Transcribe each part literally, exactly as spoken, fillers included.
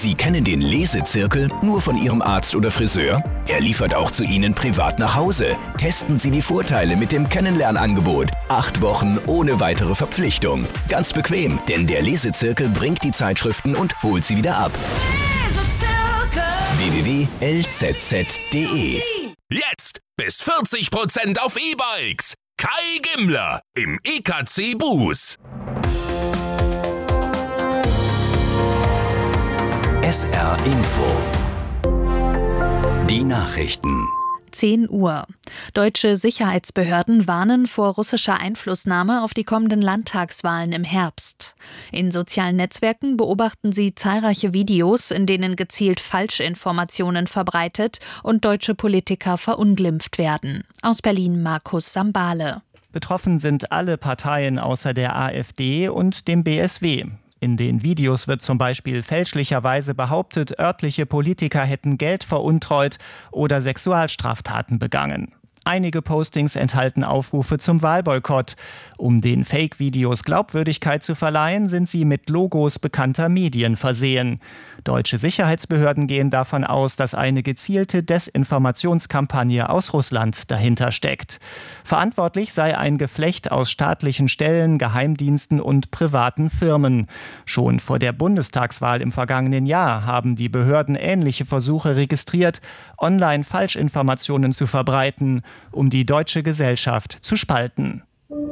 Sie kennen den Lesezirkel nur von Ihrem Arzt oder Friseur? Er liefert auch zu Ihnen privat nach Hause. Testen Sie die Vorteile mit dem Kennenlernangebot. Acht Wochen ohne weitere Verpflichtung. Ganz bequem, denn der Lesezirkel bringt die Zeitschriften und holt sie wieder ab. w w w punkt l z z punkt d e Jetzt bis vierzig Prozent auf E-Bikes. Kai Gimmler im E K C Buß. S R Info. Die Nachrichten. zehn Uhr. Deutsche Sicherheitsbehörden warnen vor russischer Einflussnahme auf die kommenden Landtagswahlen im Herbst. In sozialen Netzwerken beobachten sie zahlreiche Videos, in denen gezielt Falschinformationen verbreitet und deutsche Politiker verunglimpft werden. Aus Berlin Markus Sambale. Betroffen sind alle Parteien außer der AfD und dem B S W. In den Videos wird zum Beispiel fälschlicherweise behauptet, örtliche Politiker hätten Geld veruntreut oder Sexualstraftaten begangen. Einige Postings enthalten Aufrufe zum Wahlboykott. Um den Fake-Videos Glaubwürdigkeit zu verleihen, sind sie mit Logos bekannter Medien versehen. Deutsche Sicherheitsbehörden gehen davon aus, dass eine gezielte Desinformationskampagne aus Russland dahinter steckt. Verantwortlich sei ein Geflecht aus staatlichen Stellen, Geheimdiensten und privaten Firmen. Schon vor der Bundestagswahl im vergangenen Jahr haben die Behörden ähnliche Versuche registriert, online Falschinformationen zu verbreiten, um die deutsche Gesellschaft zu spalten.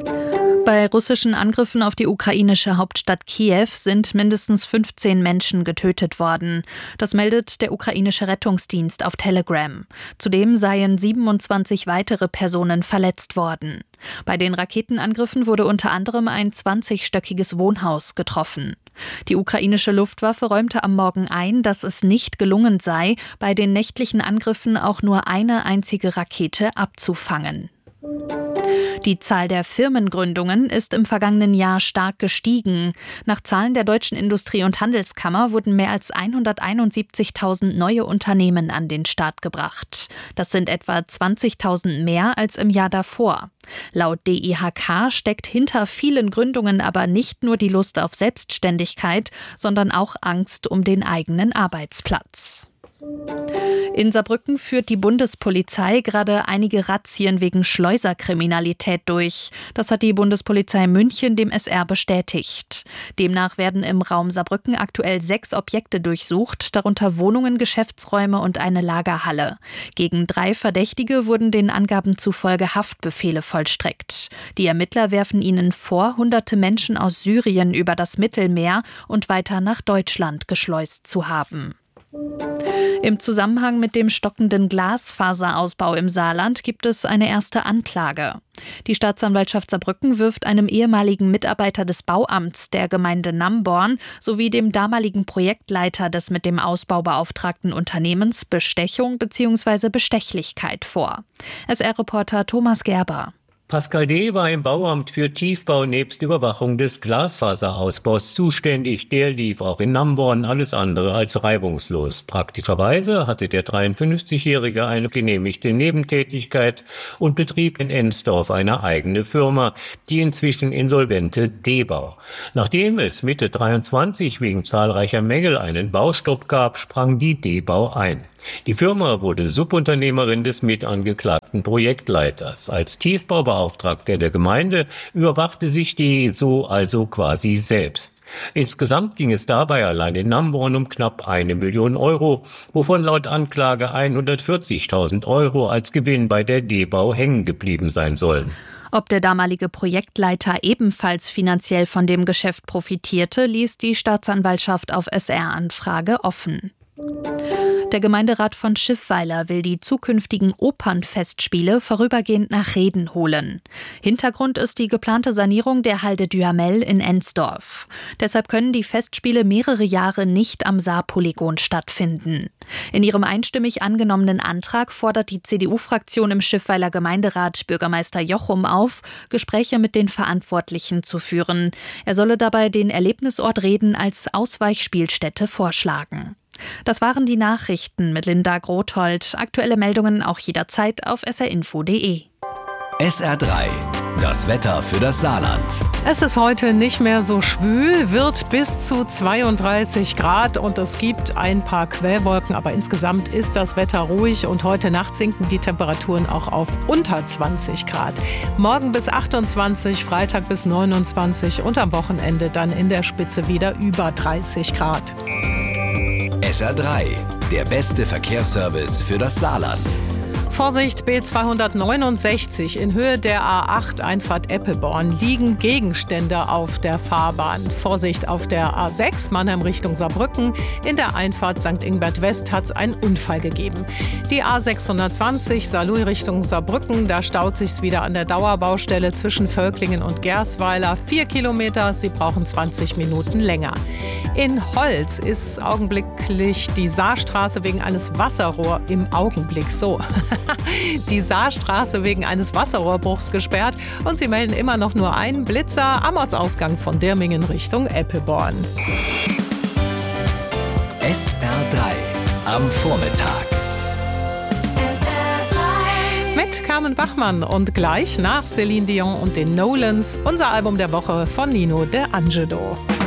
Bei russischen Angriffen auf die ukrainische Hauptstadt Kiew sind mindestens fünfzehn Menschen getötet worden. Das meldet der ukrainische Rettungsdienst auf Telegram. Zudem seien siebenundzwanzig weitere Personen verletzt worden. Bei den Raketenangriffen wurde unter anderem ein zwanzigstöckiges Wohnhaus getroffen. Die ukrainische Luftwaffe räumte am Morgen ein, dass es nicht gelungen sei, bei den nächtlichen Angriffen auch nur eine einzige Rakete abzufangen. Die Zahl der Firmengründungen ist im vergangenen Jahr stark gestiegen. Nach Zahlen der Deutschen Industrie- und Handelskammer wurden mehr als hunderteinundsiebzigtausend neue Unternehmen an den Start gebracht. Das sind etwa zwanzigtausend mehr als im Jahr davor. Laut D I H K steckt hinter vielen Gründungen aber nicht nur die Lust auf Selbstständigkeit, sondern auch Angst um den eigenen Arbeitsplatz. In Saarbrücken führt die Bundespolizei gerade einige Razzien wegen Schleuserkriminalität durch. Das hat die Bundespolizei München dem S R bestätigt. Demnach werden im Raum Saarbrücken aktuell sechs Objekte durchsucht, darunter Wohnungen, Geschäftsräume und eine Lagerhalle. Gegen drei Verdächtige wurden den Angaben zufolge Haftbefehle vollstreckt. Die Ermittler werfen ihnen vor, hunderte Menschen aus Syrien über das Mittelmeer und weiter nach Deutschland geschleust zu haben. Im Zusammenhang mit dem stockenden Glasfaserausbau im Saarland gibt es eine erste Anklage. Die Staatsanwaltschaft Saarbrücken wirft einem ehemaligen Mitarbeiter des Bauamts der Gemeinde Namborn sowie dem damaligen Projektleiter des mit dem Ausbau beauftragten Unternehmens Bestechung bzw. Bestechlichkeit vor. S R-Reporter Thomas Gerber. Pascal D. war im Bauamt für Tiefbau nebst Überwachung des Glasfaserausbaus zuständig. Der lief auch in Namborn alles andere als reibungslos. Praktischerweise hatte der dreiundfünfzigjährige eine genehmigte Nebentätigkeit und betrieb in Ensdorf eine eigene Firma, die inzwischen insolvente D-Bau. Nachdem es Mitte dreiundzwanzig wegen zahlreicher Mängel einen Baustopp gab, sprang die D-Bau ein. Die Firma wurde Subunternehmerin des mitangeklagten Projektleiters. Als Tiefbaubeauftragter der Gemeinde überwachte sich die so also quasi selbst. Insgesamt ging es dabei allein in Namborn um knapp eine Million Euro, wovon laut Anklage hundertvierzigtausend Euro als Gewinn bei der D-Bau hängen geblieben sein sollen. Ob der damalige Projektleiter ebenfalls finanziell von dem Geschäft profitierte, ließ die Staatsanwaltschaft auf S R-Anfrage offen. Der Gemeinderat von Schiffweiler will die zukünftigen Opernfestspiele vorübergehend nach Reden holen. Hintergrund ist die geplante Sanierung der Halde Duhamel in Ensdorf. Deshalb können die Festspiele mehrere Jahre nicht am Saarpolygon stattfinden. In ihrem einstimmig angenommenen Antrag fordert die C D U-Fraktion im Schiffweiler Gemeinderat Bürgermeister Jochum auf, Gespräche mit den Verantwortlichen zu führen. Er solle dabei den Erlebnisort Reden als Ausweichspielstätte vorschlagen. Das waren die Nachrichten mit Linda Grothold. Aktuelle Meldungen auch jederzeit auf s r info punkt d e. S R drei, das Wetter für das Saarland. Es ist heute nicht mehr so schwül, wird bis zu zweiunddreißig Grad und es gibt ein paar Quellwolken, aber insgesamt ist das Wetter ruhig und heute Nacht sinken die Temperaturen auch auf unter zwanzig Grad. Morgen bis achtundzwanzig, Freitag bis neunundzwanzig und am Wochenende dann in der Spitze wieder über dreißig Grad. S R drei, der beste Verkehrsservice für das Saarland. Vorsicht, B zweihundertneunundsechzig in Höhe der A acht Einfahrt Eppelborn liegen Gegenstände auf der Fahrbahn. Vorsicht auf der A sechs Mannheim Richtung Saarbrücken. In der Einfahrt Sankt Ingbert West hat es einen Unfall gegeben. Die A sechshundertzwanzig Saarlouis Richtung Saarbrücken, da staut sich's wieder an der Dauerbaustelle zwischen Völklingen und Gersweiler. Vier Kilometer, Sie brauchen zwanzig Minuten länger. In Holz ist augenblicklich die Saarstraße wegen eines Wasserrohrs im Augenblick so. Die Saarstraße wegen eines Wasserrohrbruchs gesperrt und sie melden immer noch nur einen Blitzer am Ortsausgang von Dirmingen Richtung Eppelborn. S R drei am Vormittag. Mit Carmen Bachmann und gleich nach Céline Dion und den Nolans unser Album der Woche von Nino De Angelo.